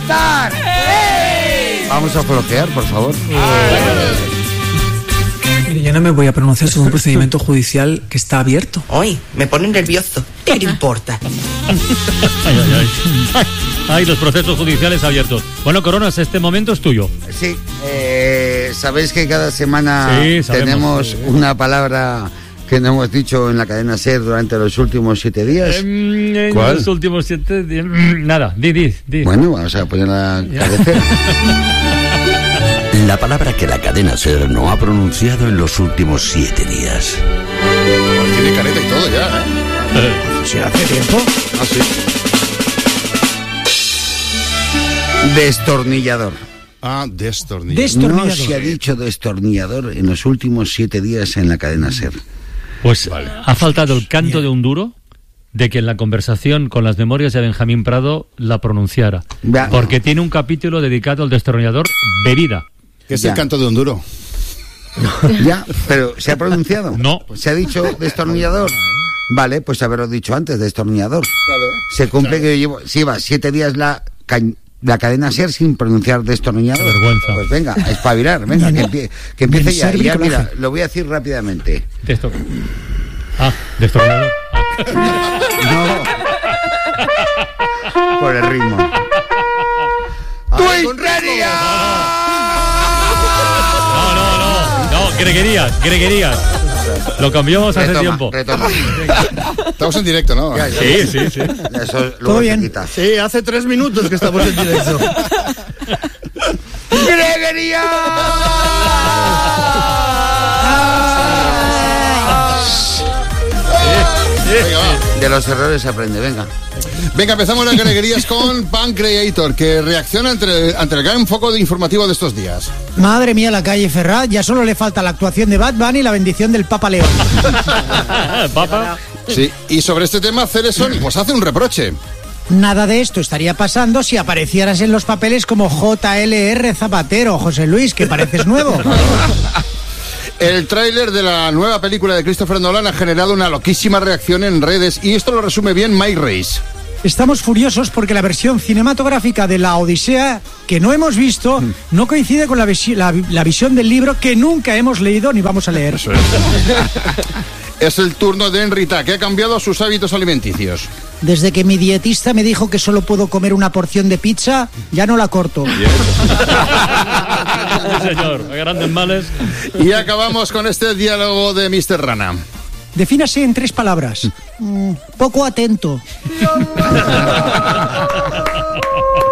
estar. Vamos a bloquear, por favor. Mire, yo no me voy a pronunciar sobre un procedimiento judicial que está abierto. Ay, me pone nervioso. ¿Qué le importa? Ay, los procesos judiciales abiertos. Bueno, Coronas, este momento es tuyo. Sí, sabéis que cada semana tenemos sí. una palabra que no hemos dicho en la cadena SER durante los últimos 7 días. ¿Cuál? Los últimos 7 días. Nada, di. Bueno, vamos a ponerla a cabecera. La palabra que la cadena SER no ha pronunciado en los últimos 7 días. Pues tiene careta y todo ya, ¿eh? ¿Sí hace tiempo? Ah, sí. Destornillador. Ah, destornillador. No se ha dicho destornillador en los últimos 7 días en la cadena SER. Pues ha faltado el canto de un duro de que en la conversación con las memorias de Benjamín Prado la pronunciara. Porque tiene un capítulo dedicado al destornillador bebida. ¿Qué es el canto de un duro? Ya, pero ¿se ha pronunciado? No. ¿Se ha dicho destornillador? Vale, pues haberlo dicho antes, destornillador. Se cumple que yo lleva 7 días la cadena SER sin pronunciar destornillador. Qué vergüenza. Pues venga, a espabilar, venga, que empiece ya. Y ya, mira, lo voy a decir rápidamente. Destornillador. No. Por el ritmo. ¡Tuitería! No, Greguerías. Lo cambiamos hace tiempo. Retoma. Estamos en directo, ¿no? Ya. Sí. Eso ¿Todo bien? Sí, hace 3 minutos que estamos en directo. ¡Greguería! Venga, va. De los errores se aprende, venga. Venga, empezamos las greguerías con Pancreator, que reacciona ante el gran foco informativo de estos días. Madre mía, la calle Ferrat, ya solo le falta la actuación de Bad Bunny y la bendición del Papa León. ¿Papa? Sí, y sobre este tema, Celeson pues hace un reproche. Nada de esto estaría pasando si aparecieras en los papeles como JLR Zapatero, José Luis, que pareces nuevo. El tráiler de la nueva película de Christopher Nolan ha generado una loquísima reacción en redes y esto lo resume bien Mike Reis. Estamos furiosos porque la versión cinematográfica de La Odisea, que no hemos visto, no coincide con la visión del libro que nunca hemos leído ni vamos a leer. Eso es. Es el turno de Enrita, que ha cambiado sus hábitos alimenticios. Desde que mi dietista me dijo que solo puedo comer una porción de pizza, ya no la corto. Sí, señor, a grandes males. Y acabamos con este diálogo de Mr. Rana. Defínase en 3 palabras. Poco atento.